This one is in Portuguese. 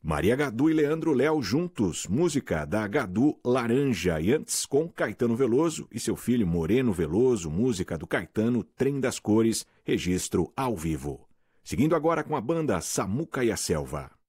Maria Gadu e Leandro Léo juntos, música da Gadu Laranja. E antes com Caetano Veloso e seu filho Moreno Veloso, música do Caetano Trem das Cores, registro ao vivo. Seguindo agora com a banda Samuca e a Selva.